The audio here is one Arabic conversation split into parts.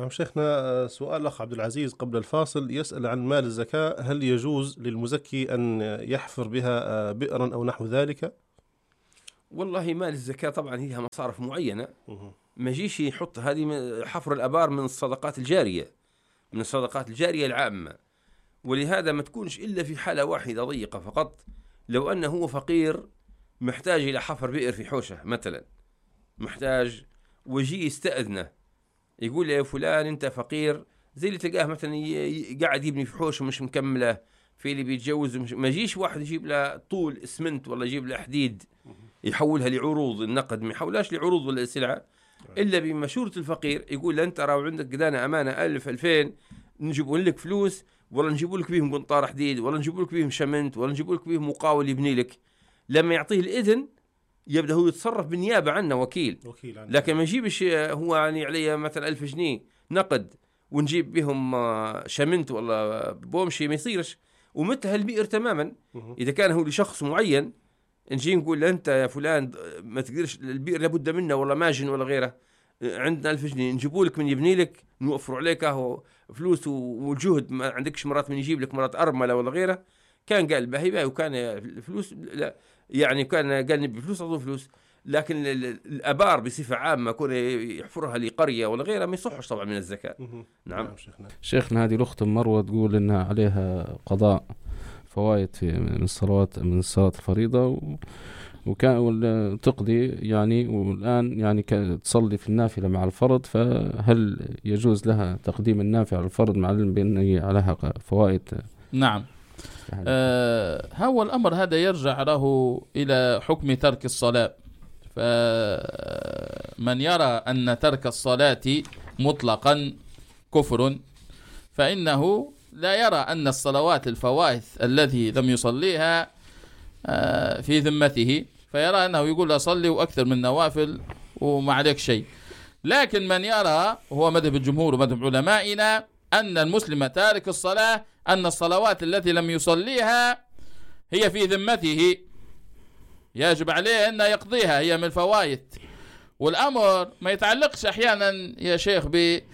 نعم شيخنا، سؤال الأخ عبد العزيز قبل الفاصل يسأل عن مال الزكاة، هل يجوز للمزكي أن يحفر بها بئرا أو نحو ذلك؟ والله مال الزكاة طبعا هي مصارف معينة، مه. ما يجيش يحط هذه حفر الآبار من الصدقات الجارية، من الصدقات الجارية العامة، ولهذا ما تكونش إلا في حالة واحدة ضيقة فقط، لو أنه هو فقير محتاج إلى حفر بئر في حوشة مثلا، محتاج ويجي يستأذنه يقول يا فلان أنت فقير، زي اللي تلقاه مثلا قاعد يبني في حوشه مش مكملة، في اللي بيتجوز ما يجيش واحد يجيب له طول اسمنت ولا يجيب له حديد يحولها لعروض النقد، ما يحولهاش لعروض ولا سلعة إلا بمشورة الفقير، يقول له أنت راو عندك قدانا أمانة 1000 2000 نجيبوا لك فلوس، ولا نجيبوا لك بيهم قنطار حديد، ولا نجيبوا لك بيهم شمنت، ولا نجيبوا لك بيهم مقاول يبني لك. لما يعطيه الإذن يبدأ هو يتصرف بالنيابة عنه وكيل عنه. لكن ما يجيبش هو يعني عليه مثلا 1000 جنيه نقد ونجيب بهم شمنت ولا بومشي، ما يصيرش. ومثل هالبئر تماما إذا كان هو لشخص معين، نجي نقول له أنت يا فلان ما تقدرش البئر لابد منه ولا ماجن ولا غيره، عندنا 1000 جنيه نجيبوا لك من يبني لك، نوفروا عليك اهو فلوس والجهد، ما عندكش مرات من يجيب لك مرات أرملة ولا غيره. كان قال باهي وكان الفلوس لا يعني كان قال نبي فلوس أعطوه فلوس، لكن الآبار بصفة عامة كون يحفرها لقرية ولا غيرها ما يصحش طبعا من الزكاة. نعم شيخنا هذه الأخت مروة تقول إنها عليها قضاء فوائد من الصلوات، من الصلاة الفريضة وكان تقضي يعني، والآن يعني تصلي في النافلة مع الفرض، فهل يجوز لها تقديم النافلة على الفرض مع العلم بأن عليها فوائد؟ نعم. هو الأمر هذا يرجع له إلى حكم ترك الصلاة، فمن يرى أن ترك الصلاة مطلقا كفر فإنه لا يرى أن الصلوات الفوائد التي لم يصليها في ذمته، فيرى أنه يقول أصلي وأكثر من نوافل وما عليك شيء. لكن من يرى، هو مذهب الجمهور ومذهب علمائنا، أن المسلم تارك الصلاة، أن الصلوات التي لم يصليها هي في ذمته، يجب عليه أن يقضيها، هي من الفوائد. والأمر ما يتعلقش أحيانا يا شيخ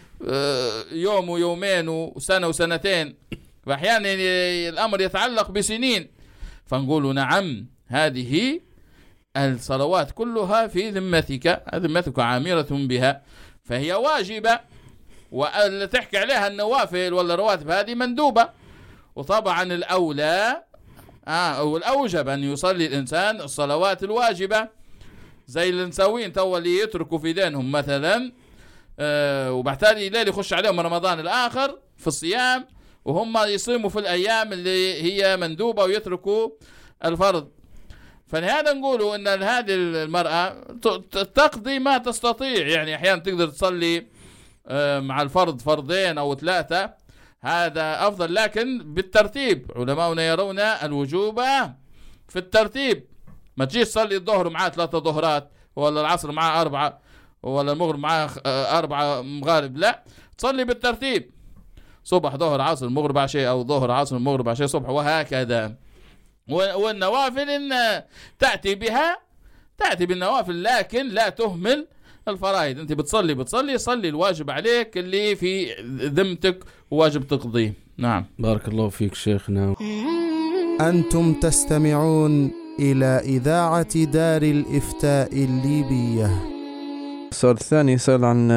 بيوم ويومين وسنة وسنتين، وأحيانا الأمر يتعلق بسنين، فنقول نعم هذه الصلوات كلها في ذمتك، ذمتك عامرة بها، فهي واجبة، وأن تحكي عليها النوافل ولا رواتب هذه مندوبة. وطبعا الأولى والأوجب أن يصلي الإنسان الصلوات الواجبة، زي اللي نسوين تو اللي يتركوا في دينهم مثلا، وبعتالي ليل يخش عليهم رمضان الآخر في الصيام، وهم يصيموا في الأيام اللي هي مندوبة ويتركوا الفرض. فلهذا نقولوا أن هذه المرأة تقضي ما تستطيع، يعني أحيانا تقدر تصلي مع الفرض فرضين أو 3، هذا أفضل، لكن بالترتيب. علماؤنا يرون الوجوب في الترتيب، ما تجيش تصلي الظهر معاه 3 ظهرات، ولا العصر معاه 4، ولا المغرب معاه 4 مغارب، لا، تصلي بالترتيب، صبح ظهر عصر المغرب عشاء، أو ظهر عصر المغرب عشاء صبح، وهكذا. والنوافل إن تأتي بالنوافل، لكن لا تهمل الفرائض. أنت بتصلي صلي الواجب عليك اللي في ذمتك وواجب تقضيه. نعم. بارك الله فيك شيخنا. أنتم تستمعون إلى إذاعة دار الإفتاء الليبية. السؤال الثاني يسأل عن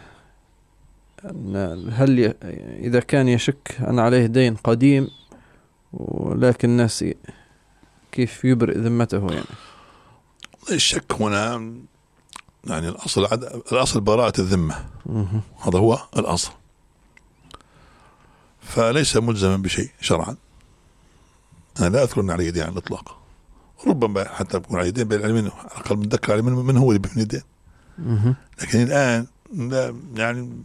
هل إذا كان يشك أن عليه دين قديم ولكن الناس كيف يبرئ ذمته؟ يعني الشك هنا يعني الأصل براءة الذمة، هذا هو الأصل، فليس ملزما بشيء شرعا. أنا لا أذكر أن عليه دين على الإطلاق، ربما حتى يكون عليه دين بالعلم، على الأقل متذكر عليه من هو اللي بيبني الدين، لكن الآن لا، يعني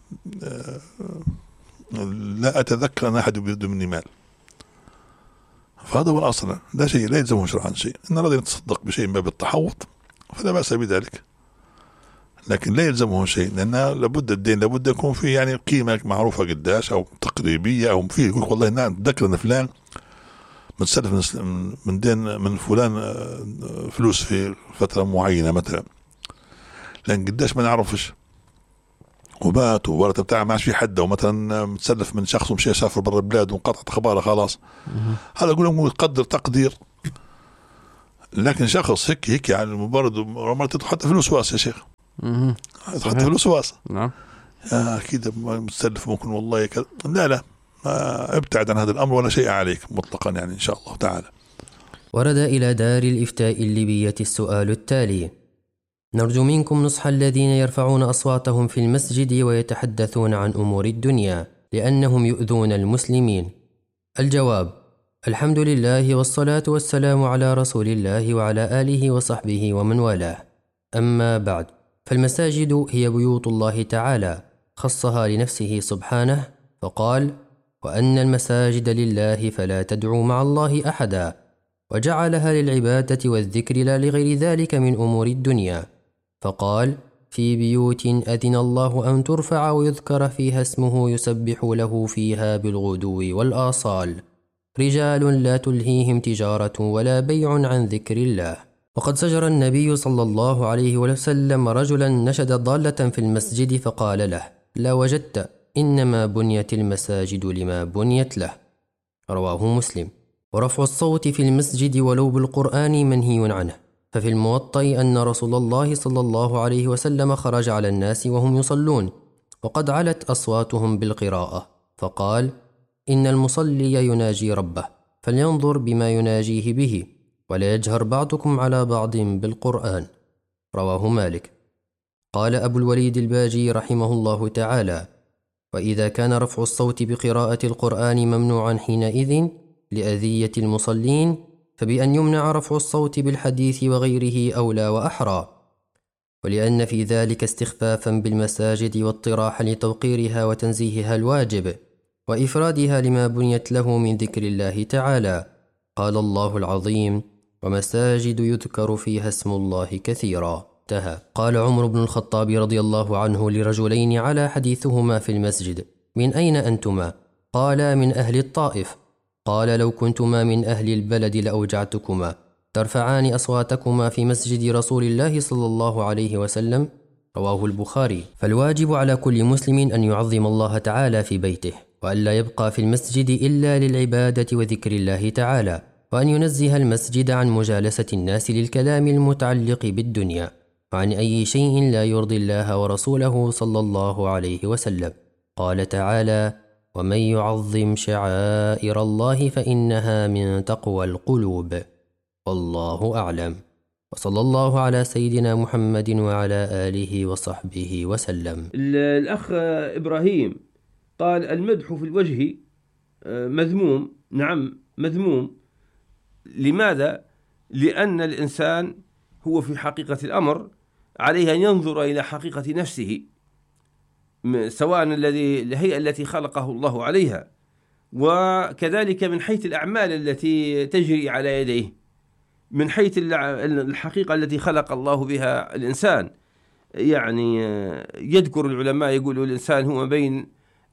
لا أتذكر أن أحد يريد مني مال، فهذا هو الأصل. لا شيء، لا يلزمه شرعا شيء. إن أراد أن يتصدق بشيء ما بالتحوط فلا بأس بذلك، لكن لا يلزمه شيء، لأن لابد الدين لابد يكون فيه يعني قيمة معروفة قداش أو تقريبية، أو فيه يقول والله نعم تذكر أن فلان متسلف من دين من فلان فلوس في فترة معينة مثلا، لأن قداش ما نعرفش، وبات وورث بتاعه ما عادش في حد، ومثلا متسلف من شخص ومشي سافر برا البلاد وانقطعت اخباره خلاص، هذا اقول لهم يقدر تقدير. لكن شخص هيك يعني برضه حتى في الوسواس يا شيخ، حتى في الوسواس نعم اكيد متسلف ممكن والله لا ابتعد عن هذا الامر ولا شيء عليك مطلقا يعني ان شاء الله تعالى. ورد إلى دار الإفتاء الليبية السؤال التالي: نرجو منكم نصح الذين يرفعون أصواتهم في المسجد ويتحدثون عن أمور الدنيا لأنهم يؤذون المسلمين. الجواب: الحمد لله والصلاة والسلام على رسول الله وعلى آله وصحبه ومن والاه. أما بعد، فالمساجد هي بيوت الله تعالى خصها لنفسه سبحانه فقال: وأن المساجد لله فلا تدعوا مع الله أحدا، وجعلها للعبادة والذكر لا لغير ذلك من أمور الدنيا، فقال: في بيوت أذن الله أن ترفع ويذكر فيها اسمه يسبح له فيها بالغدو والآصال، رجال لا تلهيهم تجارة ولا بيع عن ذكر الله. وقد زجر النبي صلى الله عليه وسلم رجلا نشد ضالة في المسجد فقال له: لا وجدت، إنما بنيت المساجد لما بنيت له. رواه مسلم. ورفع الصوت في المسجد ولو بالقرآن منهي عنه، ففي الموطأ أن رسول الله صلى الله عليه وسلم خرج على الناس وهم يصلون وقد علت أصواتهم بالقراءة فقال: إن المصلي يناجي ربه فلينظر بما يناجيه به، ولا يجهر بعضكم على بعض بالقرآن. رواه مالك. قال أبو الوليد الباجي رحمه الله تعالى: وإذا كان رفع الصوت بقراءة القرآن ممنوعا حينئذ لأذية المصلين، فبأن يمنع رفع الصوت بالحديث وغيره أولى وأحرى، ولأن في ذلك استخفافا بالمساجد واضطراحا لتوقيرها وتنزيهها الواجب وإفرادها لما بنيت له من ذكر الله تعالى. قال الله العظيم: ومساجد يذكر فيها اسم الله كثيرا. انتهى. قال عمر بن الخطاب رضي الله عنه لرجلين على حديثهما في المسجد: من أين أنتما؟ قالا: من أهل الطائف. قال: لو كنتما من أهل البلد لأوجعتكما، ترفعان أصواتكما في مسجد رسول الله صلى الله عليه وسلم. رواه البخاري. فالواجب على كل مسلم أن يعظم الله تعالى في بيته، وأن لا يبقى في المسجد إلا للعبادة وذكر الله تعالى، وأن ينزه المسجد عن مجالسة الناس للكلام المتعلق بالدنيا، وعن أي شيء لا يرضي الله ورسوله صلى الله عليه وسلم. قال تعالى: ومن يعظم شعائر الله فإنها من تقوى القلوب. والله أعلم، وصلى الله على سيدنا محمد وعلى آله وصحبه وسلم. الأخ إبراهيم قال: المدح في الوجه مذموم. نعم مذموم. لماذا؟ لأن الإنسان هو في حقيقة الأمر عليه أن ينظر إلى حقيقة نفسه، سواء الهيئة التي خلقه الله عليها، وكذلك من حيث الأعمال التي تجري على يديه، من حيث الحقيقة التي خلق الله بها الإنسان. يعني يذكر العلماء يقولوا الإنسان هو بين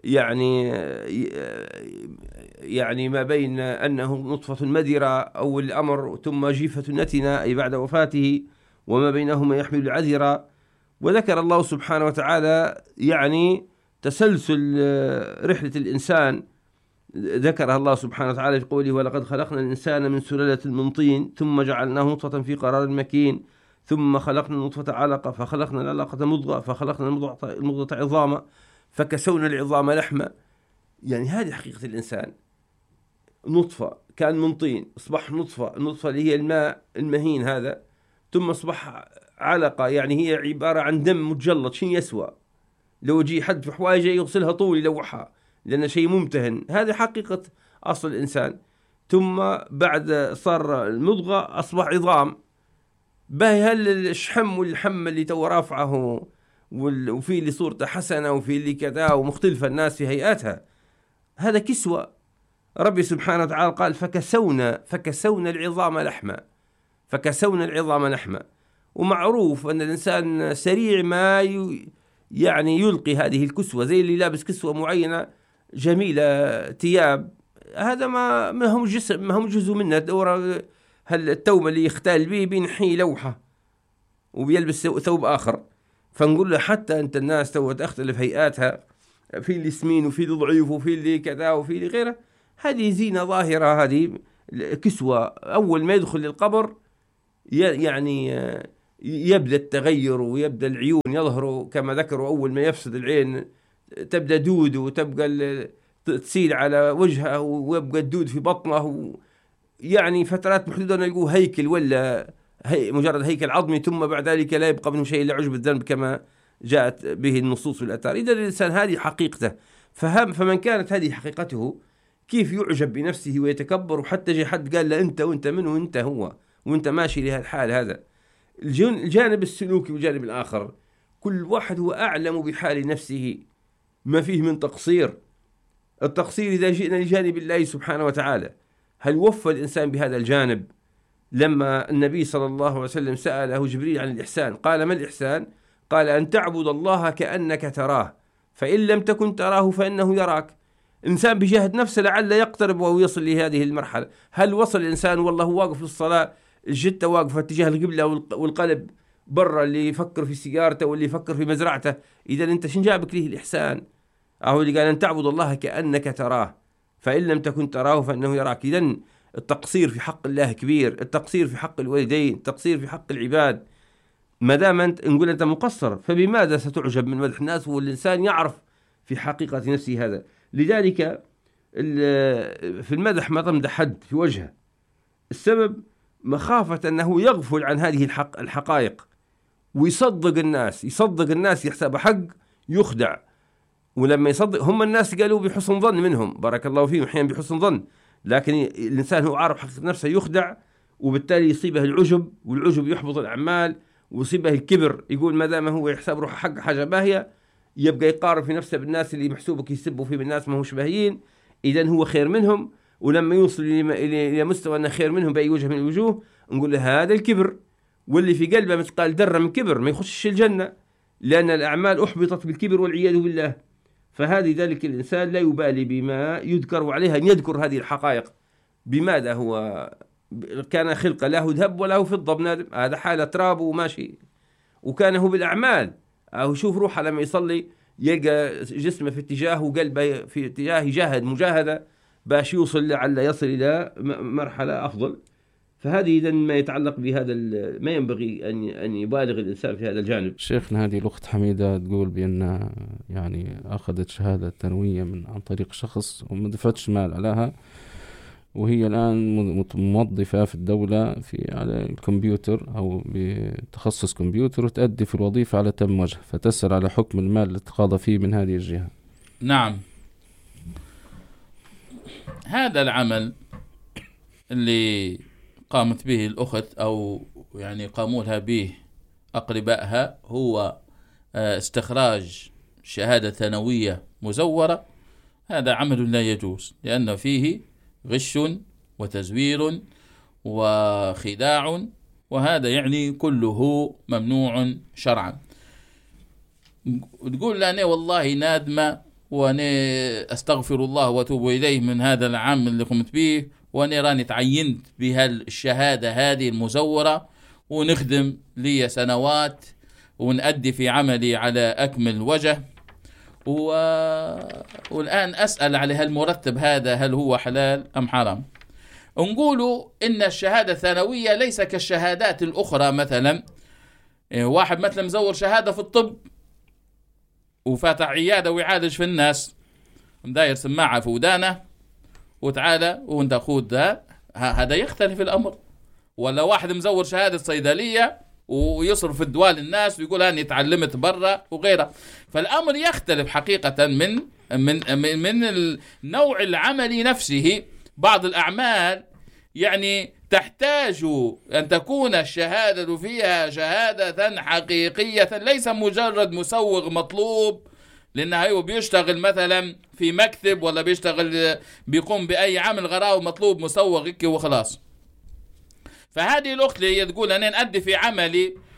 يعني ما بين أنه نطفة مدرة أو الأمر ثم جيفة نتنة أي بعد وفاته، وما بينهما يحمل العذرة. وذكر الله سبحانه وتعالى يعني تسلسل رحلة الإنسان، ذكرها الله سبحانه وتعالى في قوله: ولقد خلقنا الإنسان من سلالة من طين ثم جعلناه نطفة في قرار مكين ثم خلقنا النطفة علقة فخلقنا العلقة مضغة فخلقنا المضغة عظاما فكسونا العظام لحما. يعني هذه حقيقة الإنسان، نطفة كان من طين أصبح نطفة، النطفة اللي هي الماء المهين هذا، ثم أصبح علقة، يعني هي عبارة عن دم متجلط. شيء يسوى لو جي حد في حوايجه يغسلها طول يلوحها لأن شيء ممتهن. هذه حقيقة أصل الإنسان. ثم بعد صار المضغة أصبح عظام. باهي هل الشحم والحم اللي تو رافعه وفي اللي صورته حسنة وفي اللي كذا ومختلفة الناس في هيئاتها، هذا كسوة. ربي سبحانه وتعالى قال: فكسونا العظام لحما، فكسونا العظام لحما. ومعروف أن الإنسان سريع ما يعني يلقي هذه الكسوة، زي اللي لابس كسوة معينة جميلة ثياب، هذا ما هم جسم، ما هم جزء منه. دورة هل التوم اللي يختال به بينحي لوحة وبيلبس ثوب آخر. فنقول له حتى أنت الناس تو تختلف هيئاتها، في اللي سمين وفي اللي ضعيف وفي اللي كذا وفي اللي غيره، هذه زينة ظاهرة، هذه كسوة. أول ما يدخل للقبر يعني يبدأ التغير ويبدأ العيون يظهروا كما ذكروا. أول ما يفسد العين تبدأ دود وتبقى تسيل على وجهه ويبقى الدود في بطنه، يعني فترات محدودة نلقوه هيكل ولا مجرد هيكل عظمي، ثم بعد ذلك لا يبقى منه شيء إلا عجب الذنب كما جاءت به النصوص والآثار. إذا الإنسان هذه حقيقته فمن كانت هذه حقيقته كيف يعجب بنفسه ويتكبر، وحتى جاء حد قال له أنت وأنت منه وأنت هو وأنت ماشي لهذا الحال. هذا الجانب السلوكي والجانب الآخر، كل واحد هو أعلم بحال نفسه ما فيه من تقصير. التقصير إذا جئنا لجانب الله سبحانه وتعالى، هل وفى الإنسان بهذا الجانب؟ لما النبي صلى الله عليه وسلم سأله جبريل عن الإحسان قال ما الإحسان؟ قال أن تعبد الله كأنك تراه فإن لم تكن تراه فإنه يراك. إنسان بجهد نفسه لعل يقترب ويصل لهذه المرحلة. هل وصل الإنسان والله واقف في الصلاة الجتة واقفة اتجاه القبلة والقلب برا، اللي يفكر في سيارته واللي يفكر في مزرعته؟ إذا أنت شن جابك له الإحسان؟ أهو اللي قال أن تعبد الله كأنك تراه فإن لم تكن تراه فإنه يراك. إذن التقصير في حق الله كبير، التقصير في حق الوالدين، التقصير في حق العباد. ما دام نقول أنت مقصر فبماذا ستعجب من مدح الناس والإنسان يعرف في حقيقة نفسه هذا؟ لذلك في المدح ما تمدح حد في وجهه، السبب مخافة أنه يغفل عن هذه الحقائق ويصدق الناس يحسب حق يخدع. ولما يصدق هم الناس قالوا بحسن ظن منهم، بارك الله فيهم، أحيانا بحسن ظن، لكن الإنسان هو عارف حقيقة نفسه يخدع، وبالتالي يصيبه العجب، والعجب يحبط الأعمال، ويصيبه الكبر. يقول ما دام هو يحسب روحه حق حاجة باهية يبقى يقارن في نفسه بالناس اللي محسوبك يسبوا فيه بالناس ما هوش باهيين، إذن هو خير منهم. ولما يوصل إلى مستوى أنه خير منهم بأي وجه من الوجوه نقول له هذا الكبر، واللي في قلبه مثقال ذرة من كبر ما يخشش الجنة، لأن الأعمال أحبطت بالكبر والعياذ بالله. فهذه ذلك الإنسان لا يبالي بما يذكر، وعليها أن يذكر هذه الحقائق. بماذا هو كان خلقه له ذهب وله فضة بنادم، هذا حالة تراب وماشي، وكان هو بالأعمال. أو شوف روحه لما يصلي يلقى جسمه في اتجاه وقلبه في اتجاه، يجاهد مجاهدة باش يوصل لعل يصل إلى مرحلة أفضل. فهذه إذن ما يتعلق بهذا، ما ينبغي أن يبالغ الإنسان في هذا الجانب. شيخنا هذه الأخت حميدة تقول بأن يعني أخذت شهادة ثانوية عن طريق شخص وما دفعتش مال عليها، وهي الآن موظفة في الدولة على الكمبيوتر أو بتخصص كمبيوتر، وتأدي في الوظيفة على تم وجه، فتسأل على حكم المال اللي تقاضى فيه من هذه الجهة. نعم، هذا العمل اللي قامت به الأخت أو يعني قاموا لها به أقربائها هو استخراج شهادة ثانوية مزورة. هذا عمل لا يجوز، لأن فيه غش وتزوير وخداع، وهذا يعني كله ممنوع شرعا. تقول لأني والله نادمة وأنا أستغفر الله وأتوب إليه من هذا العمل اللي قمت به، وأنا راني تعينت بهالشهادة هذه المزورة ونخدم لي سنوات ونأدي في عملي على أكمل وجه، والآن أسأل على هالمرتب هذا هل هو حلال أم حرام؟ نقولوا إن الشهادة الثانوية ليس كالشهادات الأخرى. مثلا واحد مثلا مزور شهادة في الطب وفاتح عيادة ويعالج في الناس، مداير سماعة في ودانه وتعالى وانت خود هذا يختلف الأمر. ولا واحد مزور شهادة صيدلية ويصرف الدواء للناس ويقول أني تعلمت برا وغيره. فالأمر يختلف حقيقة من النوع العملي نفسه. بعض الأعمال يعني تحتاج أن تكون الشهادة فيها شهادة حقيقية، ليس مجرد مسوغ مطلوب، لأنه هو بيشتغل مثلا في مكتب ولا بيقوم بأي عمل غراء مطلوب مسوغ وخلاص. فهذه الأخت اللي تقول أنا نأدي في عملي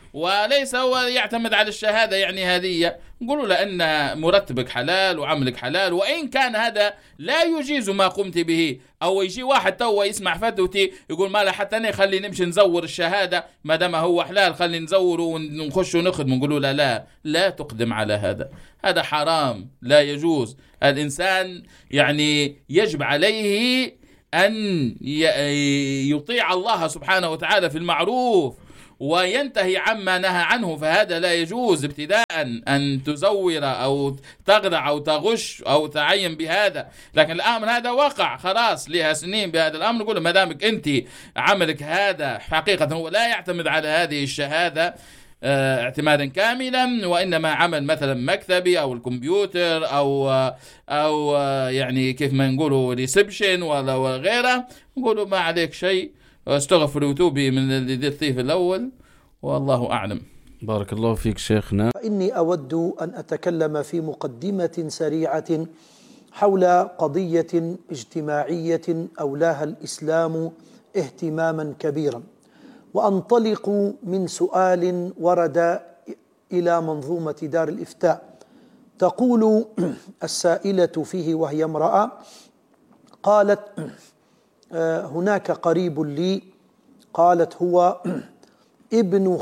وليس هو يعتمد على الشهادة يعني هذه. نقولوا لأن مرتبك حلال وعملك حلال، وإن كان هذا لا يجيز ما قمت به. أو يجي واحد تو يسمع فتوتي يقول ما لا حتى أنا خلي نمشي نزور الشهادة ما دام هو حلال، خلي نزوره ونخش ونخدم. نقولوا لا تقدم على هذا حرام، لا يجوز. الإنسان يعني يجب عليه أن يطيع الله سبحانه وتعالى في المعروف وينتهي عما نهى عنه، فهذا لا يجوز ابتداء أن تزور أو تغدع أو تغش أو تعين بهذا. لكن الأمر هذا وقع خلاص لها سنين بهذا الأمر، نقول ما دامك أنت عملك هذا حقيقة هو لا يعتمد على هذه الشهادة اعتمادا كاملا، وإنما عمل مثلا مكتبي أو الكمبيوتر أو يعني كيف ما نقولوا ريسبشن ولا غيره، نقولوا ما عليك شيء، واستغفر وتوبي من الطيف الأول، والله أعلم. بارك الله فيك شيخنا. إني أود أن أتكلم في مقدمة سريعة حول قضية اجتماعية أولاها الإسلام اهتماما كبيرا، وأنطلق من سؤال ورد إلى منظومة دار الإفتاء. تقول السائلة فيه وهي امرأة، قالت هناك قريب لي، قالت هو ابن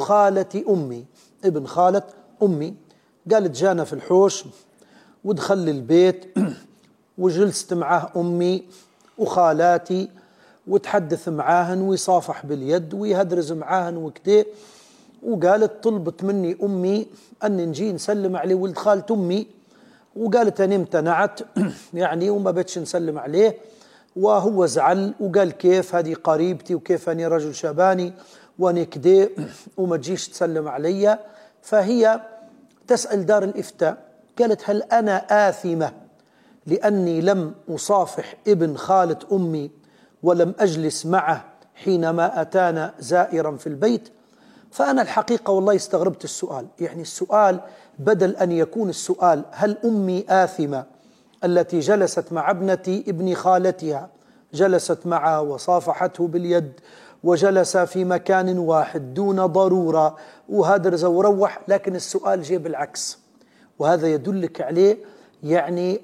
خالة أمي، قالت جانا في الحوش ودخل البيت وجلست معاه أمي وخالاتي وتحدث معاهن ويصافح باليد ويهدرز معاهن وكده، وقالت طلبت مني أمي أن نجي نسلم عليه ولد خالة أمي، وقالت أنا امتنعت يعني وما بدش نسلم عليه، وهو زعل وقال كيف هذه قريبتي وكيف أني رجل شباني وأنا كده وما تجيش تسلم علي. فهي تسأل دار الإفتاء، قالت هل أنا آثمة لأني لم أصافح ابن خالة أمي ولم أجلس معه حينما أتانا زائرا في البيت؟ فأنا الحقيقة والله استغربت السؤال. يعني السؤال بدل أن يكون السؤال هل أمي آثمة التي جلست مع ابن خالتها، جلست معه وصافحته باليد وجلس في مكان واحد دون ضرورة وهدرز وروح، لكن السؤال جاء بالعكس، وهذا يدلك عليه يعني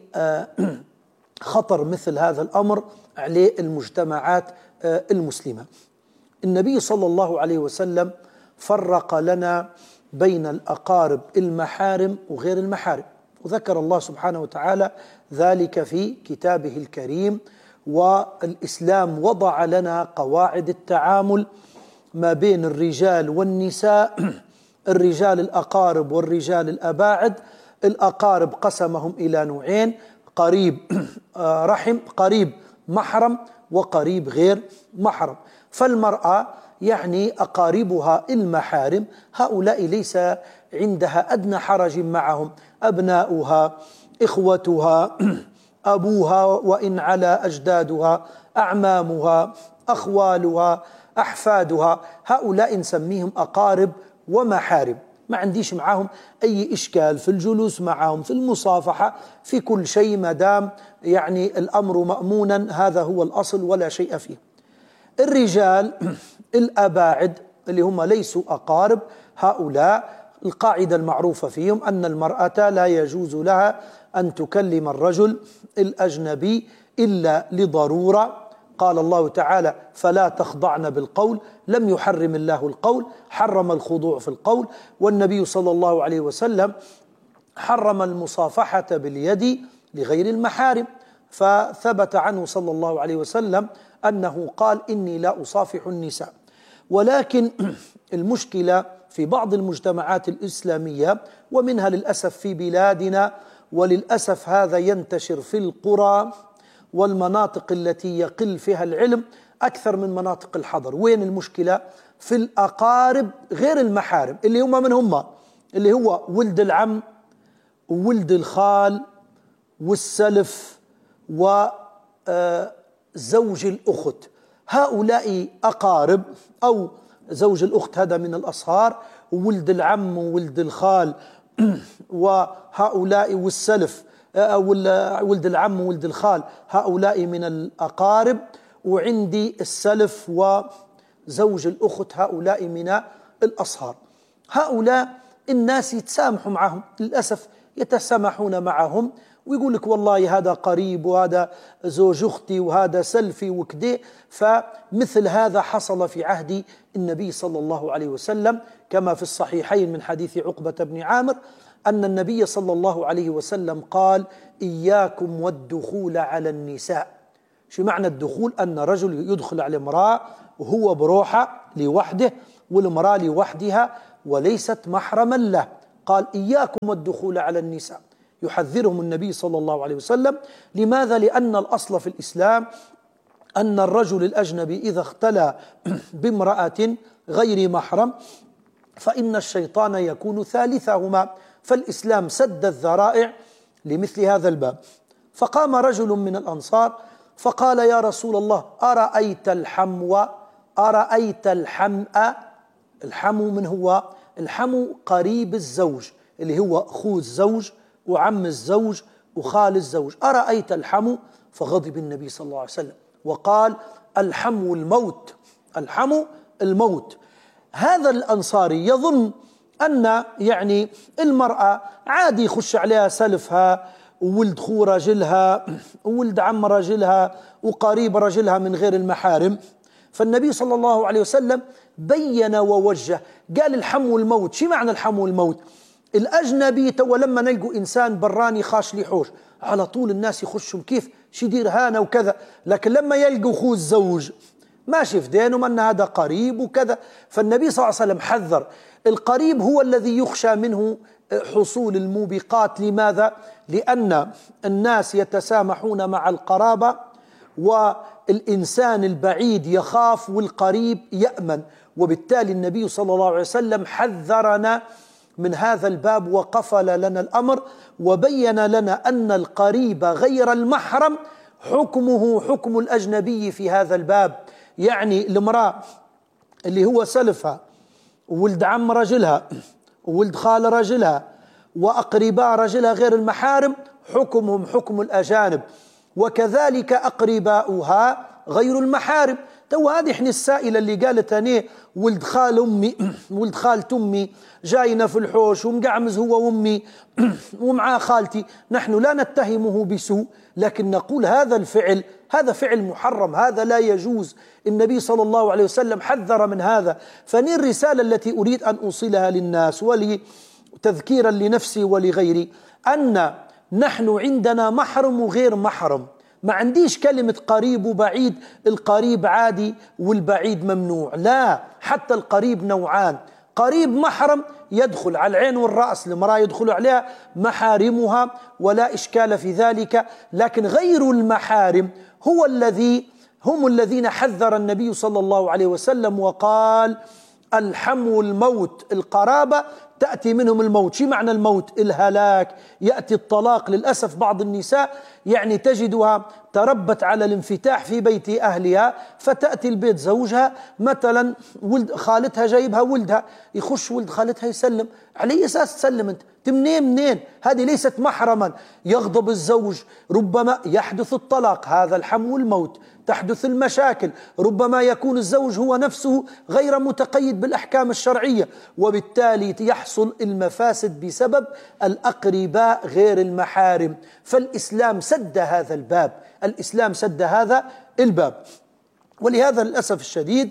خطر مثل هذا الأمر عليه المجتمعات المسلمة. النبي صلى الله عليه وسلم فرق لنا بين الأقارب المحارم وغير المحارم، وذكر الله سبحانه وتعالى ذلك في كتابه الكريم. والإسلام وضع لنا قواعد التعامل ما بين الرجال والنساء، الرجال الأقارب والرجال الأباعد. الأقارب قسمهم إلى نوعين: قريب رحم، قريب محرم، وقريب غير محرم. فالمرأة يعني أقاربها المحارم هؤلاء ليس عندها أدنى حرج معهم، أبناؤها، إخوتها، أبوها وإن على أجدادها، أعمامها، أخوالها، أحفادها، هؤلاء نسميهم أقارب ومحارم. ما عنديش معهم أي إشكال في الجلوس معهم، في المصافحة، في كل شيء، ما دام يعني الأمر مأمونا، هذا هو الأصل ولا شيء فيه. الرجال الأباعد اللي هم ليسوا أقارب، هؤلاء القاعدة المعروفة فيهم أن المرأة لا يجوز لها أن تكلم الرجل الأجنبي إلا لضرورة. قال الله تعالى: فلا تخضعن بالقول. لم يحرم الله القول، حرم الخضوع في القول. والنبي صلى الله عليه وسلم حرم المصافحة باليد لغير المحارم، فثبت عنه صلى الله عليه وسلم أنه قال: إني لا أصافح النساء. ولكن المشكلة في بعض المجتمعات الإسلامية، ومنها للأسف في بلادنا، وللأسف هذا ينتشر في القرى والمناطق التي يقل فيها العلم أكثر من مناطق الحضر. وين المشكلة؟ في الأقارب غير المحارم، اللي هم من هم؟ اللي هو ولد العم وولد الخال والسلف وزوج الأخت. هؤلاء أقارب، أو زوج الأخت هذا من الأصهار، وولد العم وولد الخال وهؤلاء والسلف، ولد العم وولد الخال، هؤلاء من الأقارب. وعندي السلف وزوج الأخت، هؤلاء من الأصهار. هؤلاء الناس يتسامحوا معهم، للأسف يتسامحون معهم ويقول لك والله هذا قريب وهذا زوج أختي وهذا سلفي وكده. فمثل هذا حصل في عهد النبي صلى الله عليه وسلم، كما في الصحيحين من حديث عقبة بن عامر أن النبي صلى الله عليه وسلم قال: إياكم والدخول على النساء. شو معنى الدخول؟ أن رجل يدخل على امرأة وهو بروحه لوحده والمرأة لوحدها وليست محرما له. قال: إياكم والدخول على النساء، يحذرهم النبي صلى الله عليه وسلم. لماذا؟ لأن الأصل في الإسلام أن الرجل الأجنبي إذا اختلى بامرأة غير محرم فإن الشيطان يكون ثالثهما، فالإسلام سد الذرائع لمثل هذا الباب. فقام رجل من الأنصار فقال: يا رسول الله، أرأيت الحمو؟ أرأيت الحمأ؟ الحمو من هو؟ الحمو قريب الزوج اللي هو أخو الزوج وعم الزوج وخال الزوج. أرأيت الحمو؟ فغضب النبي صلى الله عليه وسلم وقال: الحمو الموت، الحمو الموت. هذا الأنصاري يظن أن يعني المرأة عادي يخش عليها سلفها وولد خو رجلها وولد عم رجلها وقريب رجلها من غير المحارم. فالنبي صلى الله عليه وسلم بين ووجه، قال: الحمو الموت. شو معنى الحمو الموت؟ الأجنبي ولما نلقوا إنسان براني خاش لي حوش على طول الناس يخشوا كيف شدير هانا وكذا، لكن لما يلقوا أخوه الزوج ماشي في دينهم أن هذا قريب وكذا. فالنبي صلى الله عليه وسلم حذر. القريب هو الذي يخشى منه حصول الموبقات. لماذا؟ لأن الناس يتسامحون مع القرابة والإنسان البعيد يخاف والقريب يأمن، وبالتالي النبي صلى الله عليه وسلم حذرنا من هذا الباب وقفل لنا الأمر وبين لنا أن القريب غير المحرم حكمه حكم الأجنبي في هذا الباب. يعني المرأة اللي هو سلفها وولد عم رجلها وولد خال رجلها وأقرباء رجلها غير المحارم حكمهم حكم الأجانب، وكذلك أقرباؤها غير المحارم. تو هذه احنا السائلة اللي قالت أنا ولد خال أمي ولد خالة أمي جاينا في الحوش ومقعمز هو وأمي ومعاه خالتي، نحن لا نتهمه بسوء، لكن نقول هذا الفعل هذا فعل محرم، هذا لا يجوز. النبي صلى الله عليه وسلم حذر من هذا. فني الرسالة التي أريد أن أوصلها للناس ولتذكيرا لنفسي ولغيري أن نحن عندنا محرم وغير محرم. ما عنديش كلمة قريب وبعيد، القريب عادي والبعيد ممنوع، لا، حتى القريب نوعان. قريب محرم يدخل على العين والرأس، المرأة يدخل عليها محارمها ولا إشكال في ذلك، لكن غير المحارم هم الذين حذر النبي صلى الله عليه وسلم وقال: الحمو الموت. القرابة تأتي منهم الموت. شو معنى الموت؟ الهلاك، يأتي الطلاق. للأسف بعض النساء يعني تجدها تربت على الانفتاح في بيت أهلها، فتأتي البيت زوجها مثلا ولد خالتها جايبها ولدها، يخش ولد خالتها يسلم على أساس تسلم أنت منين؟ هذه ليست محرما. يغضب الزوج، ربما يحدث الطلاق، هذا الحمو الموت. تحدث المشاكل، ربما يكون الزوج هو نفسه غير متقيد بالأحكام الشرعية، وبالتالي يحصل المفاسد بسبب الأقرباء غير المحارم. فالإسلام سد هذا الباب، الإسلام سد هذا الباب. ولهذا للأسف الشديد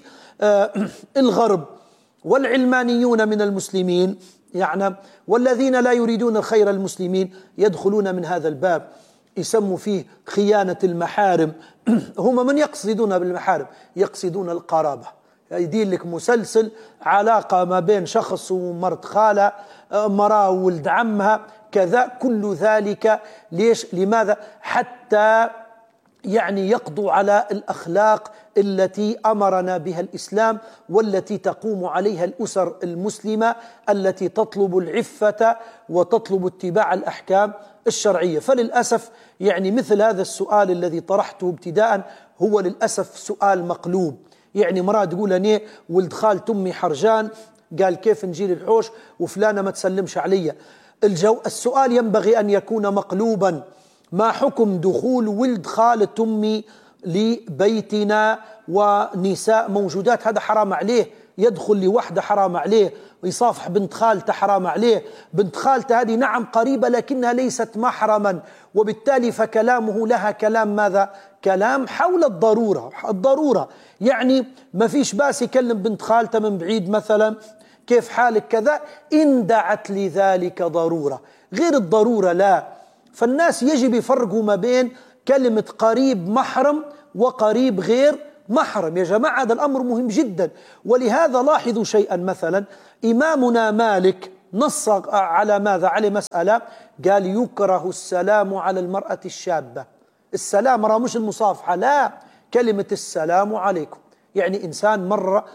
الغرب والعلمانيون من المسلمين يعني والذين لا يريدون الخير المسلمين يدخلون من هذا الباب، يسموا فيه خيانة المحارم. هم من يقصدون بالمحارم؟ يقصدون القرابة. يدير لك مسلسل علاقة ما بين شخص ومرت خالة، مرأة وولد عمها، كذا، كل ذلك ليش؟ لماذا؟ حتى يعني يقضوا على الأخلاق التي أمرنا بها الإسلام والتي تقوم عليها الأسر المسلمة التي تطلب العفة وتطلب اتباع الأحكام الشرعية. فللأسف يعني مثل هذا السؤال الذي طرحته ابتداء هو للأسف سؤال مقلوب. يعني مرأة تقول أنا ولد خالة أمي حرجان، قال كيف نجي للحوش وفلانة ما تسلمش علي؟ السؤال ينبغي أن يكون مقلوبا: ما حكم دخول ولد خالة أمي لبيتنا ونساء موجودات؟ هذا حرام عليه، يدخل لوحدة حرام عليه، ويصافح بنت خالته حرام عليه. بنت خالته هذه نعم قريبة لكنها ليست محرما، وبالتالي فكلامه لها كلام ماذا؟ كلام حول الضرورة. يعني ما فيش باس يكلم بنت خالته من بعيد مثلا، كيف حالك كذا، إن دعت لذلك ضرورة. غير الضرورة لا. فالناس يجب يفرقوا ما بين كلمة قريب محرم وقريب غير محرم. يا جماعة هذا الأمر مهم جدا. ولهذا لاحظوا شيئا، مثلا إمامنا مالك نص على ماذا؟ على مسألة، قال يكره السلام على المرأة الشابة. السلام راه مش المصافحة، لا، كلمة السلام عليكم. يعني إنسان مر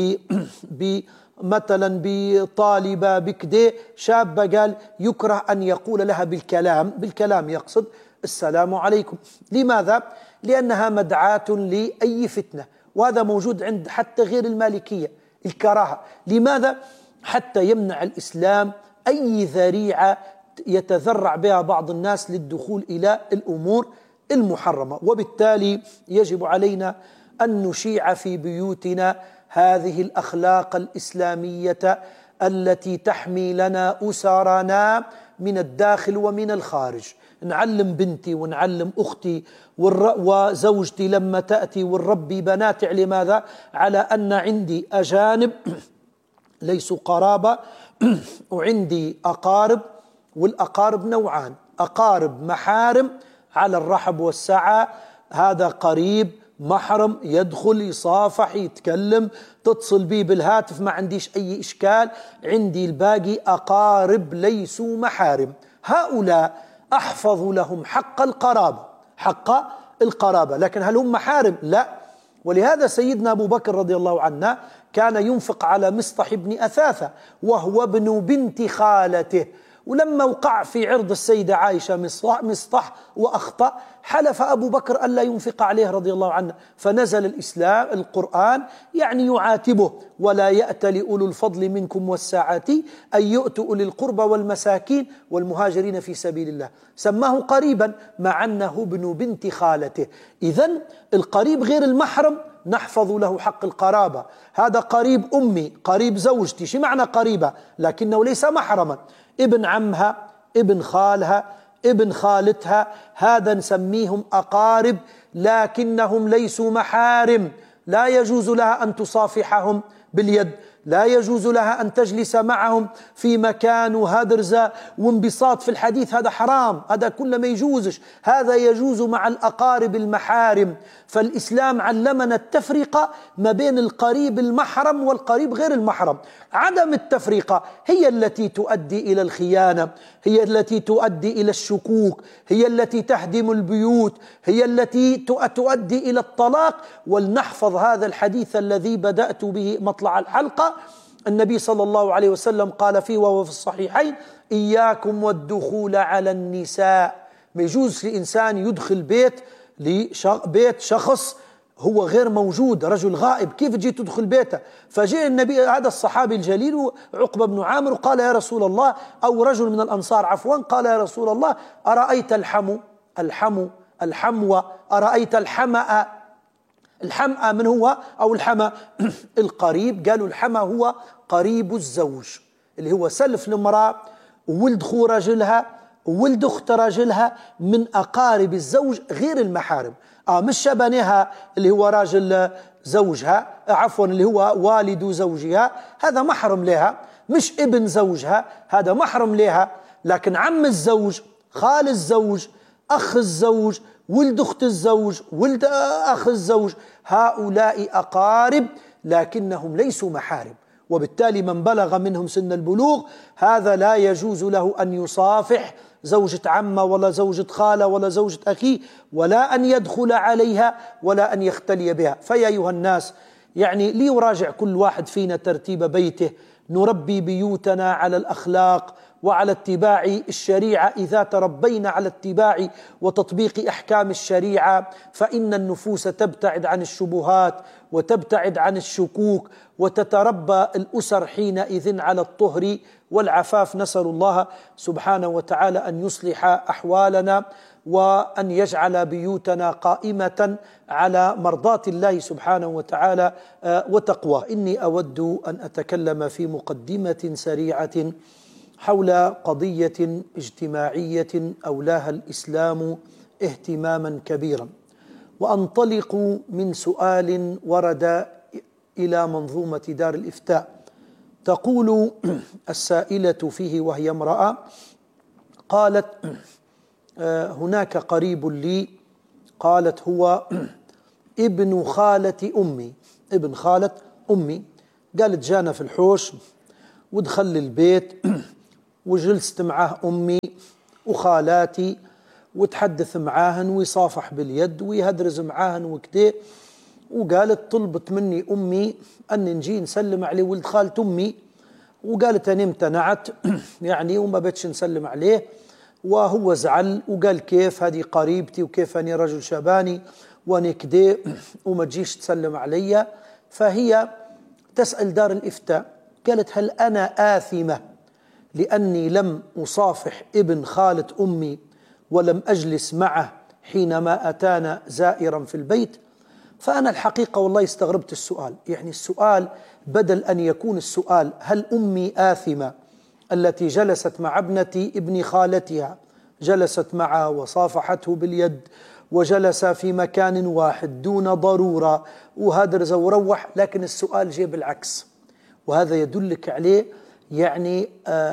مثلا بطالبة بكده شابة، قال يكره أن يقول لها بالكلام يقصد السلام عليكم. لماذا؟ لأنها مدعاة لأي فتنة، وهذا موجود عند حتى غير المالكية الكراهة. لماذا؟ حتى يمنع الإسلام أي ذريعة يتذرع بها بعض الناس للدخول إلى الأمور المحرمة. وبالتالي يجب علينا أن نشيع في بيوتنا هذه الأخلاق الإسلامية التي تحمي لنا أسرنا من الداخل ومن الخارج. نعلم بنتي ونعلم أختي وزوجتي لما تأتي ونربي بناتي على ماذا؟ على أن عندي أجانب ليسوا قرابة وعندي أقارب، والأقارب نوعان: أقارب محارم على الرحب والسعة، هذا قريب محرم يدخل يصافح يتكلم تتصل بي بالهاتف ما عنديش أي إشكال. عندي الباقي أقارب ليسوا محارم، هؤلاء أحفظ لهم حق القرابة، لكن هل هم محارم؟ لا. ولهذا سيدنا أبو بكر رضي الله عنه كان ينفق على مصطح بن أثاثة وهو ابن بنت خالته، ولما وقع في عرض السيدة عائشة مصطح وأخطأ، حلف أبو بكر ألا ينفق عليه رضي الله عنه، فنزل القرآن يعني يعاتبه: ولا يأتل أولو الفضل منكم والسعة أن يؤتوا أولي القربى والمساكين والمهاجرين في سبيل الله. سماه قريبا مع أنه ابن بنت خالته. إذن القريب غير المحرم نحفظ له حق القرابة. هذا قريب أمي، قريب زوجتي، شو معنى قريبة؟ لكنه ليس محرما. ابن عمها، ابن خالها، ابن خالتها، هذا نسميهم أقارب لكنهم ليسوا محارم. لا يجوز لها أن تصافحهم باليد، لا يجوز لها أن تجلس معهم في مكان وهدرزة وانبساط في الحديث، هذا حرام، هذا كله ما يجوزش. هذا يجوز مع الأقارب المحارم. فالإسلام علمنا التفرقة ما بين القريب المحرم والقريب غير المحرم. عدم التفرقة هي التي تؤدي إلى الخيانة، هي التي تؤدي إلى الشكوك، هي التي تهدم البيوت، هي التي تؤدي إلى الطلاق. ولنحفظ هذا الحديث الذي بدأت به مطلع الحلقة. النبي صلى الله عليه وسلم قال فيه وهو في الصحيحين: إياكم والدخول على النساء. ما يجوز لإنسان يدخل بيت شخص هو غير موجود، رجل غائب، كيف جيت تدخل بيته؟ فجاء النبي هذا الصحابي الجليل عقبة بن عامر وقال: يا رسول الله، أو رجل من الأنصار عفوا، قال: يا رسول الله، أرأيت الحمو أرأيت الحمأ؟ الحمأ من هو؟ أو الحمأ القريب. قالوا الحمأ هو قريب الزوج، اللي هو سلف المرأة وولد خو رجلها وولد أخت رجلها، من أقارب الزوج غير المحارم. مش شبنها اللي هو راجل زوجها، عفوا اللي هو والد زوجها، هذا محرم لها. مش ابن زوجها، هذا محرم لها. لكن عم الزوج، خال الزوج، أخ الزوج، ولد أخت الزوج، ولد أخ الزوج، هؤلاء أقارب لكنهم ليسوا محارم. وبالتالي من بلغ منهم سن البلوغ هذا لا يجوز له أن يصافح زوجة عمه ولا زوجة خالة ولا زوجة أخيه، ولا أن يدخل عليها ولا أن يختلي بها. فيا أيها الناس، يعني ليراجع كل واحد فينا ترتيب بيته، نربي بيوتنا على الأخلاق وعلى اتباع الشريعة. إذا تربينا على اتباع وتطبيق أحكام الشريعة فإن النفوس تبتعد عن الشبهات وتبتعد عن الشكوك، وتتربى الأسر حينئذ على الطهر والعفاف. نسأل الله سبحانه وتعالى أن يصلح أحوالنا وأن يجعل بيوتنا قائمة على مرضاة الله سبحانه وتعالى وتقواه. إني أود أن أتكلم في مقدمة سريعة حول قضية اجتماعية أولاها الإسلام اهتماما كبيرا، وأنطلق من سؤال ورد إلى منظومة دار الإفتاء. تقول السائلة فيه وهي امرأة، قالت: هناك قريب لي، قالت هو ابن خالة أمي، ابن خالة أمي، قالت جانا في الحوش ودخل البيت وجلست معاه أمي وخالاتي وتحدث معاهن ويصافح باليد ويهدرز معاهن وكده، وقالت طلبت مني أمي أن نجي نسلم عليه ولد خالة أمي، وقالت أنا امتنعت يعني وما بدش نسلم عليه، وهو زعل وقال كيف هذه قريبتي وكيف أني رجل شباني وأنا كده وما تجيش تسلم علي. فهي تسأل دار الإفتاء، قالت هل أنا آثمة لأني لم أصافح ابن خالة أمي ولم أجلس معه حينما أتانا زائرا في البيت؟ فأنا الحقيقة والله استغربت السؤال، يعني السؤال بدل أن يكون السؤال هل أمي آثمة التي جلست مع ابنة ابن خالتها، جلست معه وصافحته باليد وجلس في مكان واحد دون ضرورة وهدرز وروح، لكن السؤال جاء بالعكس، وهذا يدلك عليه يعني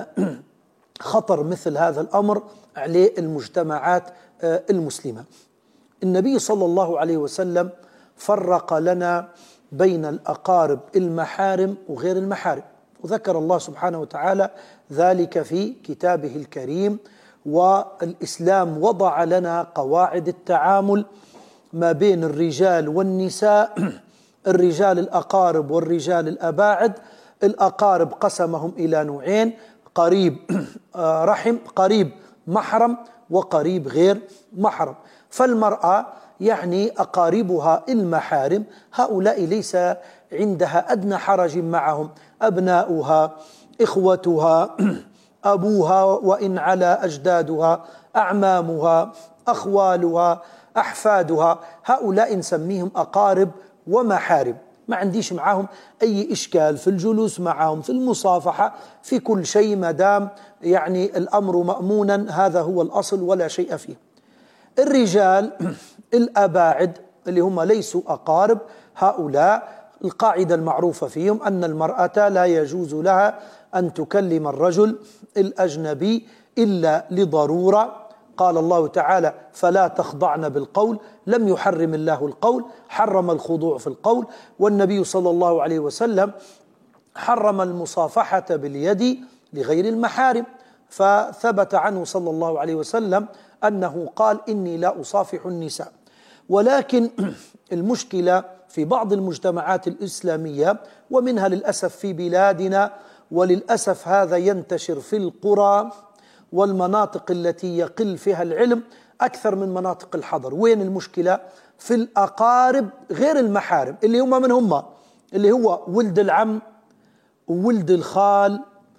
خطر مثل هذا الأمر عليه المجتمعات المسلمة. النبي صلى الله عليه وسلم فرق لنا بين الأقارب المحارم وغير المحارم، وذكر الله سبحانه وتعالى ذلك في كتابه الكريم، والإسلام وضع لنا قواعد التعامل ما بين الرجال والنساء، الرجال الأقارب والرجال الأباعد. الأقارب قسمهم إلى نوعين: قريب رحم، قريب محرم، وقريب غير محرم. فالمرأة يعني أقاربها المحارم هؤلاء ليس عندها أدنى حرج معهم، أبناؤها، إخوتها، أبوها وإن على أجدادها، أعمامها، أخوالها، أحفادها، هؤلاء نسميهم أقارب ومحارم، ما عنديش معهم أي إشكال في الجلوس معهم، في المصافحة، في كل شيء، ما دام يعني الأمر مأمونا، هذا هو الأصل ولا شيء فيه. الرجال الأباعد اللي هم ليسوا أقارب، هؤلاء القاعدة المعروفة فيهم أن المرأة لا يجوز لها أن تكلم الرجل الأجنبي إلا لضرورة. قال الله تعالى: فلا تخضعن بالقول، لم يحرم الله القول، حرم الخضوع في القول. والنبي صلى الله عليه وسلم حرم المصافحة باليد لغير المحارم، فثبت عنه صلى الله عليه وسلم أنه قال: إني لا أصافح النساء. ولكن المشكلة في بعض المجتمعات الإسلامية، ومنها للأسف في بلادنا، وللأسف هذا ينتشر في القرى والمناطق التي يقل فيها العلم أكثر من مناطق الحضر. وين المشكلة؟ في الأقارب غير المحارم، اللي هم من هم؟ اللي هو ولد العم وولد الخال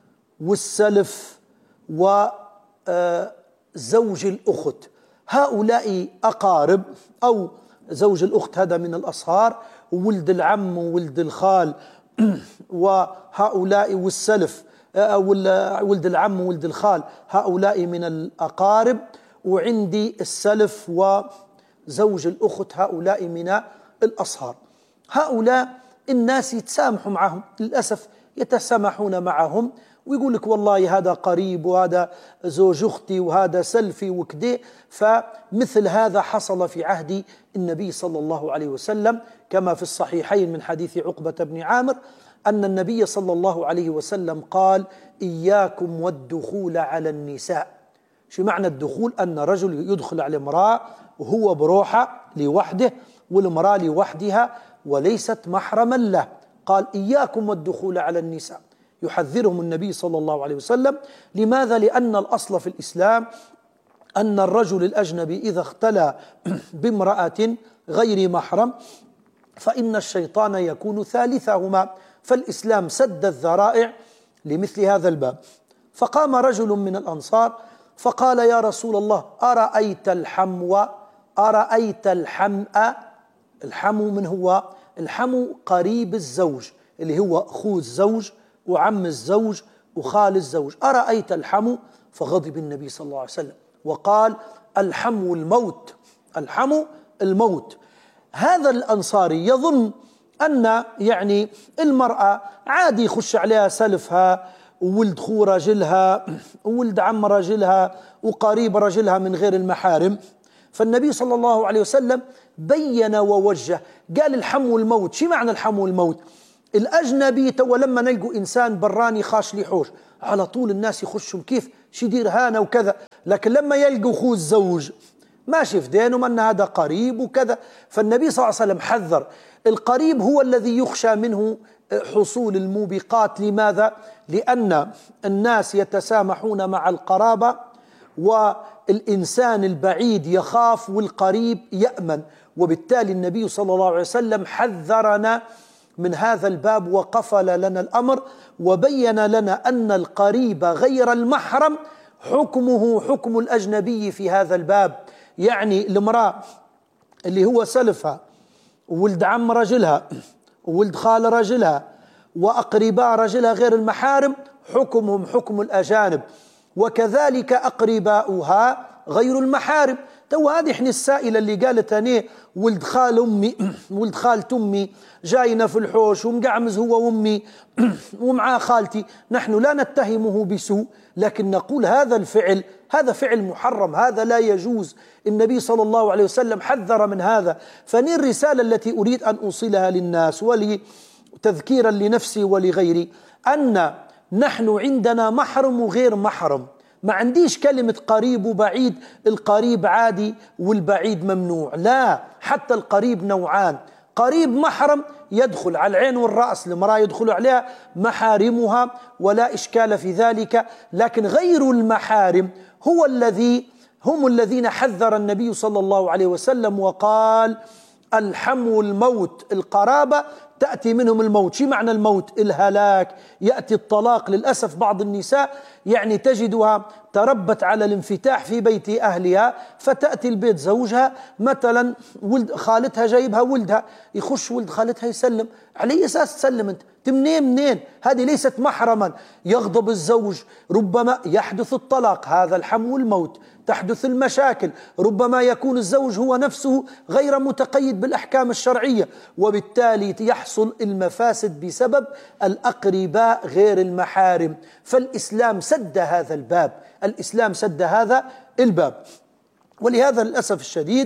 والسلف وزوج الأخت، هؤلاء أقارب، أو زوج الأخت هذا من الأصهار، وولد العم وولد الخال وهؤلاء والسلف، ولد العم وولد الخال، هؤلاء من الأقارب، وعندي السلف وزوج الأخت، هؤلاء من الأصهار. هؤلاء الناس يتسامحوا معهم، للأسف يتسامحون معهم، ويقول لك والله هذا قريب وهذا زوج أختي وهذا سلفي وكده. فمثل هذا حصل في عهد النبي صلى الله عليه وسلم، كما في الصحيحين من حديث عقبة بن عامر أن النبي صلى الله عليه وسلم قال: إياكم والدخول على النساء. شو معنى الدخول؟ أن رجل يدخل على امرأة وهو بروحه لوحده، والمرأة لوحدها وليست محرما له. قال: إياكم والدخول على النساء، يحذرهم النبي صلى الله عليه وسلم. لماذا؟ لأن الأصل في الإسلام أن الرجل الأجنبي إذا اختلى بامرأة غير محرم فإن الشيطان يكون ثالثهما، فالإسلام سد الذرائع لمثل هذا الباب. فقام رجل من الأنصار فقال يا رسول الله أرأيت الحمو، أرأيت الحمأ. الحمو من هو؟ الحمو قريب الزوج اللي هو أخو الزوج وعم الزوج وخال الزوج. أرأيت الحمو؟ فغضب النبي صلى الله عليه وسلم وقال الحمو الموت، الحمو الموت. هذا الأنصاري يظن أن يعني المرأة عادي يخش عليها سلفها وولد خو راجلها وولد عم راجلها وقريب راجلها من غير المحارم. فالنبي صلى الله عليه وسلم بين ووجه، قال الحمو الموت. شو معنى الحمو الموت؟ الأجنبي تو لما نلقوا إنسان براني خاش لي حوش على طول الناس يخشوا كيف شي يدير هانا وكذا، لكن لما يلقوا خو الزوج ماشي في دينهم أن هذا قريب وكذا. فالنبي صلى الله عليه وسلم حذر. القريب هو الذي يخشى منه حصول الموبقات. لماذا؟ لأن الناس يتسامحون مع القرابة، والإنسان البعيد يخاف والقريب يأمن، وبالتالي النبي صلى الله عليه وسلم حذرنا من هذا الباب وقفل لنا الأمر وبين لنا أن القريب غير المحرم حكمه حكم الأجنبي في هذا الباب. يعني المرأة اللي هو سلفها وولد عم رجلها وولد خال رجلها وأقرباء رجلها غير المحارم حكمهم حكم الأجانب، وكذلك أقرباؤها غير المحارم. تو هذه احنا السائلة اللي قالت أنا ولد خال أمي ولد خالة أمي جاينا في الحوش ومقعمز هو وأمي ومعاه خالتي، نحن لا نتهمه بسوء، لكن نقول هذا الفعل هذا فعل محرم، هذا لا يجوز. النبي صلى الله عليه وسلم حذر من هذا. فني الرسالة التي أريد أن أوصلها للناس ولتذكيرا لنفسي ولغيري أن نحن عندنا محرم وغير محرم. ما عنديش كلمة قريب وبعيد، القريب عادي والبعيد ممنوع، لا، حتى القريب نوعان. قريب محرم يدخل على العين والرأس، المرأة يدخل عليها محارمها ولا إشكال في ذلك، لكن غير المحارم هم الذين حذر النبي صلى الله عليه وسلم وقال الحمو الموت. القرابة تأتي منهم الموت. شو معنى الموت؟ الهلاك، يأتي الطلاق. للأسف بعض النساء يعني تجدها تربت على الانفتاح في بيت أهلها، فتأتي البيت زوجها مثلا ولد خالتها جايبها ولدها، يخش ولد خالتها يسلم على أساس تسلم أنت منين؟ هذه ليست محرما. يغضب الزوج، ربما يحدث الطلاق، هذا الحمو الموت. تحدث المشاكل، ربما يكون الزوج هو نفسه غير متقيد بالأحكام الشرعية، وبالتالي يحصل المفاسد بسبب الأقرباء غير المحارم. فالإسلام سد هذا الباب، الإسلام سد هذا الباب. ولهذا للأسف الشديد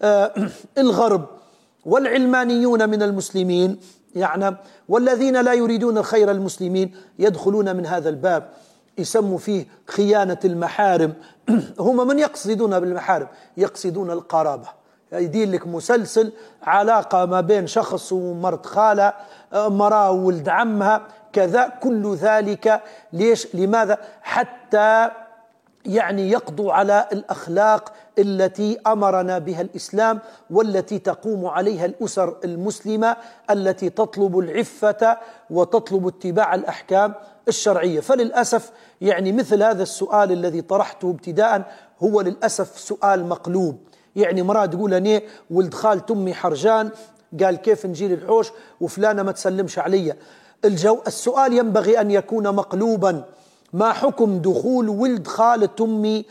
الغرب والعلمانيون من المسلمين يعني والذين لا يريدون الخير المسلمين يدخلون من هذا الباب، يسموا فيه خيانة المحارم. هم من يقصدون بالمحارم؟ يقصدون القرابة. يدير لك مسلسل علاقة ما بين شخص ومرت خالة، مرأة وولد عمها، كذا، كل ذلك ليش؟ لماذا؟ حتى يعني يقضوا على الأخلاق التي أمرنا بها الإسلام والتي تقوم عليها الأسر المسلمة التي تطلب العفة وتطلب اتباع الأحكام الشرعية. فللأسف يعني مثل هذا السؤال الذي طرحته ابتداء هو للأسف سؤال مقلوب. يعني مرأة تقول أنا ولد خالة أمي حرجان، قال كيف نجي للحوش وفلانة ما تسلمش علي؟ السؤال ينبغي أن يكون مقلوبا. ما حكم دخول ولد خالة أمي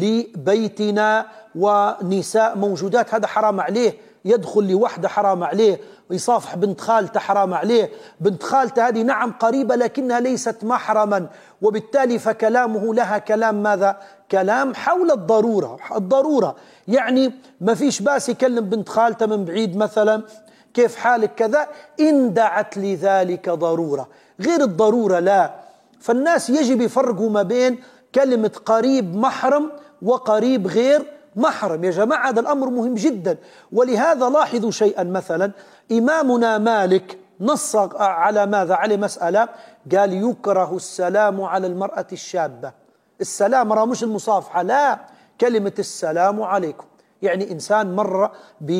لبيتنا ونساء موجودات؟ هذا حرام عليه. يدخل لوحده حرام عليه، ويصافح بنت خالته حرام عليه. بنت خالته هذه نعم قريبة لكنها ليست محرما، وبالتالي فكلامه لها كلام ماذا؟ كلام حول الضرورة. يعني ما فيش باس يكلم بنت خالته من بعيد مثلا كيف حالك كذا إن دعت لذلك ضرورة. غير الضرورة لا. فالناس يجب يفرقوا ما بين كلمة قريب محرم وقريب غير محرم. يا جماعة هذا الأمر مهم جدا. ولهذا لاحظوا شيئا، مثلا إمامنا مالك نص على ماذا؟ على مسألة، قال يكره السلام على المرأة الشابة. السلام مرة مش المصافحة، لا، كلمة السلام عليكم. يعني إنسان مر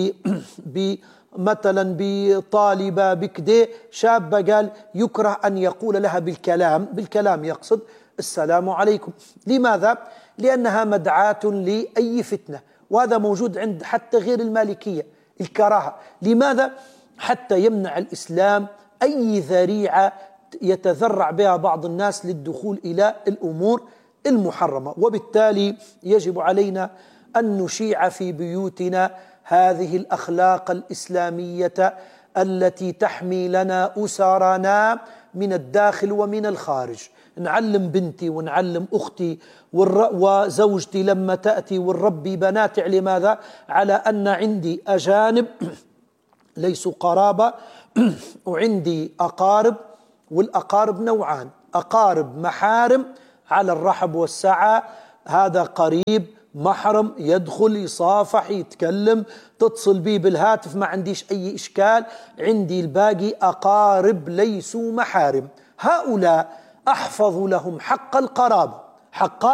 مثلا بطالبة بكده شابة، قال يكره أن يقول لها بالكلام يقصد السلام عليكم. لماذا؟ لأنها مدعاة لأي فتنة، وهذا موجود عند حتى غير المالكية، الكراهة. لماذا؟ حتى يمنع الإسلام أي ذريعة يتذرع بها بعض الناس للدخول إلى الأمور المحرمة. وبالتالي يجب علينا أن نشيع في بيوتنا هذه الأخلاق الإسلامية التي تحمي لنا أسرنا من الداخل ومن الخارج. نعلم بنتي ونعلم أختي وزوجتي لما تأتي ونربي بناتي على ماذا؟ على أن عندي أجانب ليسوا قرابة وعندي أقارب، والأقارب نوعان: أقارب محارم على الرحب والسعة، هذا قريب محرم يدخل يصافح يتكلم تتصل بي بالهاتف ما عنديش أي إشكال. عندي الباقي أقارب ليسوا محارم، هؤلاء أحفظ لهم حق القرابة، حق